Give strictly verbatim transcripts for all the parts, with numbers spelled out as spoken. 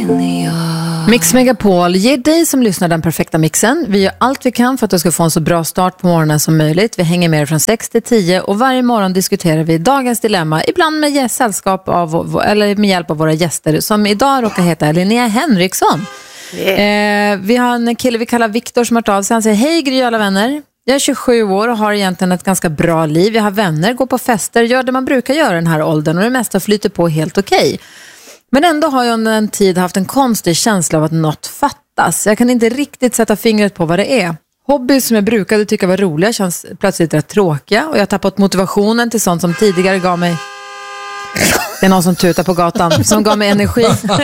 Mix Megapol ger dig som lyssnar den perfekta mixen. Vi gör allt vi kan för att du ska få en så bra start på morgonen som möjligt. Vi hänger med från sex till tio och varje morgon diskuterar vi dagens dilemma. Ibland med sällskap av, eller med hjälp av våra gäster som idag råkar heta Linnea Henriksson. Yeah. Eh, vi har en kille vi kallar Viktor som har hört av sig. Han säger: hej Gry alla vänner. Jag är tjugosju år och har egentligen ett ganska bra liv. Jag har vänner, går på fester, gör det man brukar göra den här åldern och det mesta flyter på helt okej. Okay. Men ändå har jag under en tid haft en konstig känsla av att något fattas. Jag kan inte riktigt sätta fingret på vad det är. Hobbys som jag brukade tycka var roliga känns plötsligt rätt tråkiga. Och jag har tappat motivationen till sånt som tidigare gav mig... Det är någon som tutar på gatan som gav mig energi.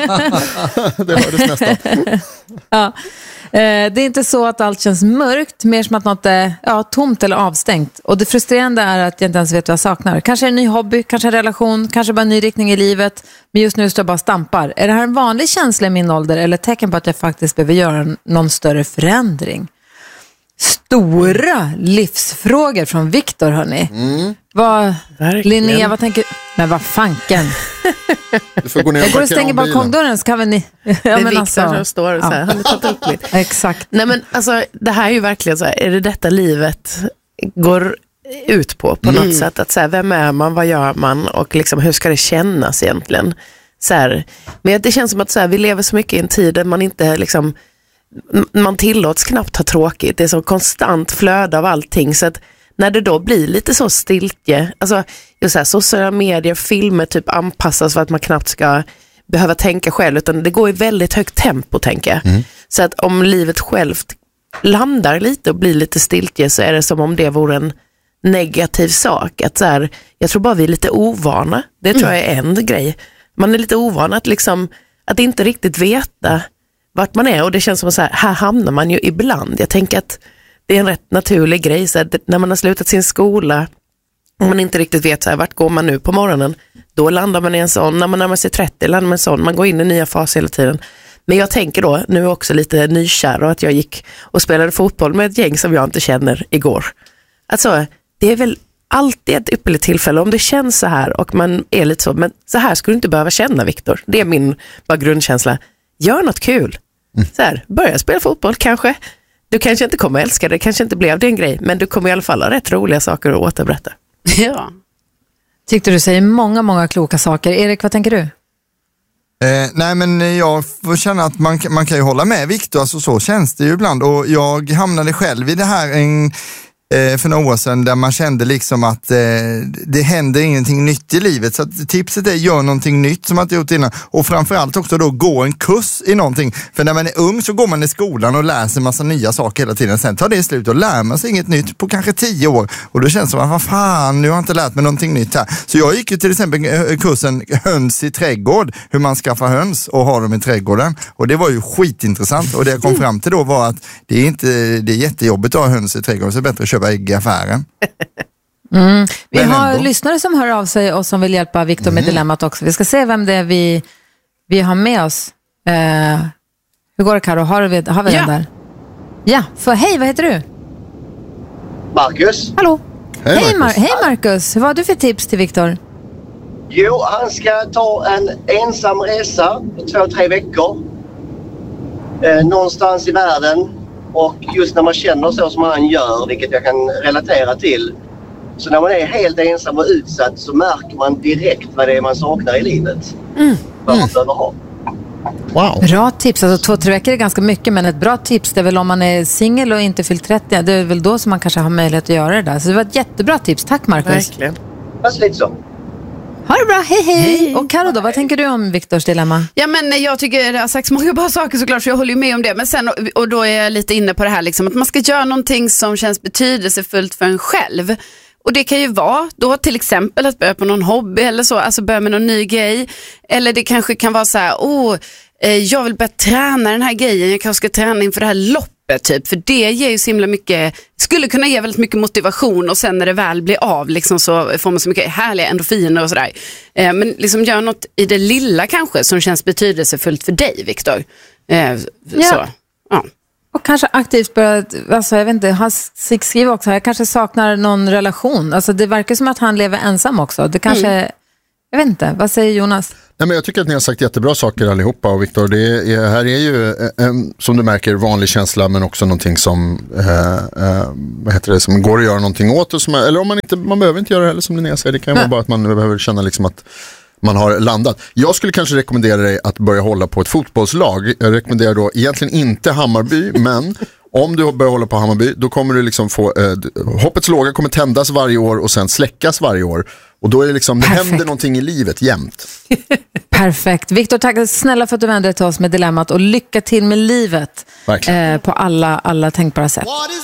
Det hördes nästan. Ja. Det är inte så att allt känns mörkt, mer som att något är ja, tomt eller avstängt. Och det frustrerande är att jag inte ens vet vad jag saknar. Kanske en ny hobby, kanske en relation, kanske bara en ny riktning i livet. Men just nu står jag bara stampar. Är det här en vanlig känsla i min ålder eller tecken på att jag faktiskt behöver göra någon större förändring? Stora livsfrågor från Viktor, hörni. Mm. Vad, Linnea, vad tänker... Men vad fanken? Du får gå ner och jag går och stänger balkongdörren så kan vi ni... Ja, det är men Viktor alltså... som står och så här, han har tagit upp mitt. Exakt. Nej men alltså, det här är ju verkligen så här, är det detta livet går ut på, på Mm. något sätt? Att så här, vem är man, vad gör man och liksom, hur ska det kännas egentligen? Så här, men det känns som att så här, vi lever så mycket i en tid där man inte liksom, man tillåts knappt ha tråkigt. Det är så konstant flöde av allting så att när det då blir lite så stiltje, alltså just så här, sociala medier, filmer typ anpassas för att man knappt ska behöva tänka själv, utan det går i väldigt högt tempo, tänker jag. Mm. Så att om livet självt landar lite och blir lite stiltje så är det som om det vore en negativ sak. Att så här, jag tror bara vi är lite ovana. Det tror jag är en grej. Man är lite ovan att liksom, att inte riktigt veta vart man är, och det känns som att så här, här hamnar man ju ibland. Jag tänker att det är en rätt naturlig grej så att när man har slutat sin skola och man inte riktigt vet så här, vart går man nu på morgonen, då landar man i en sån, när man närmar sig trettio landar man i en sån, man går in i nya faser hela tiden. Men jag tänker då, nu också lite nykär och att jag gick och spelade fotboll med ett gäng som jag inte känner igår. Alltså, det är väl alltid ett ypperligt tillfälle om det känns så här och man är lite så, men så här skulle du inte behöva känna, Viktor. Det är min bara grundkänsla. Gör något kul. Mm. Så här, börja spela fotboll kanske. Du kanske inte kommer älska det, kanske inte blev det en grej, men du kommer i alla fall ha rätt roliga saker att återberätta. Ja. Tyckte du säger många, många kloka saker. Erik, vad tänker du? Eh, nej men jag får känna att man, man kan ju hålla med Viktor, alltså så känns det ju ibland. Och jag hamnade själv i det här en, eh, för några år sedan där man kände liksom att eh, det händer ingenting nytt i livet. Så att tipset är gör någonting nytt som man inte gjort innan. Och framförallt också då gå en kurs i någonting. För när man är ung så går man i skolan och läser massa nya saker hela tiden. Sen tar det slut och lär man sig inget nytt på kanske tio år. Och då känns det som att vad fan, nu har jag inte lärt mig någonting nytt här. Så jag gick ju till exempel kursen höns i trädgård. Hur man skaffar höns och har dem i trädgården. Och det var ju skitintressant. Och det jag kom fram till då var att det är, inte, det är jättejobbigt att ha höns i trädgården. Så det är bättre att köpa ägg i affären. Mm. Vi har lyssnare som hör av sig och som vill hjälpa Viktor med mm. dilemmat också. Vi ska se vem det är vi, vi har med oss. Uh, hur går det, Karo? Har vi, har vi ja. den där? Ja, för hej, vad heter du? Marcus. Hallå. Hej, hej, Marcus. Mar- hej Marcus, vad har du för tips till Viktor? Jo, han ska ta en ensam resa på två, tre veckor. Eh, någonstans i världen. Och just när man känner så som han gör, vilket jag kan relatera till. Så när man är helt ensam och utsatt så märker man direkt vad det är man saknar i livet. Mm. Vad man behöver ha. Wow. Bra tips, alltså två, tre veckor är ganska mycket, men ett bra tips det är väl om man är singel och inte fyllt trettio, det är väl då som man kanske har möjlighet att göra det där. Så det var ett jättebra tips, tack Marcus. Verkligen. Fast lite så. Ha det bra, hej hej! hej. Och Karo då, vad tänker du om Viktors dilemma? Ja men jag tycker det har sagt många bra saker såklart, så jag håller ju med om det. Men sen, och då är jag lite inne på det här liksom, att man ska göra någonting som känns betydelsefullt för en själv. Och det kan ju vara då till exempel att börja på någon hobby eller så, alltså börja med någon ny grej. Eller det kanske kan vara så här, åh, jag vill börja träna den här grejen, jag kanske ska träna inför det här loppet typ, för det ger ju så himla mycket, skulle kunna ge väldigt mycket motivation, och sen när det väl blir av liksom, så får man så mycket härliga endorfiner och sådär. Eh, men liksom gör något i det lilla kanske som känns betydelsefullt för dig, Viktor. Eh, ja. Så, ja. Och kanske aktivt börja, alltså jag vet inte, han skriver också här, jag kanske saknar någon relation. Alltså det verkar som att han lever ensam också. Det kanske, mm. jag vet inte, vad säger Jonas? Nej, men jag tycker att ni har sagt jättebra saker allihopa, och Viktor, det är, här är ju en, som du märker, vanlig känsla, men också någonting som eh, eh, vad heter det, som går att göra någonting åt, och som, eller om man inte, man behöver inte göra det heller, som Linnea säger, det kan ju vara bara att man behöver känna liksom att man har landat. Jag skulle kanske rekommendera dig att börja hålla på ett fotbollslag. Jag rekommenderar då egentligen inte Hammarby, men om du börjar hålla på Hammarby, då kommer du liksom få eh, hoppets låga kommer tändas varje år och sen släckas varje år. Och då är det liksom, det händer någonting i livet jämt. Perfekt. Viktor, tack snälla för att du vände dig till oss med dilemmat, och lycka till med livet eh, på alla, alla tänkbara sätt.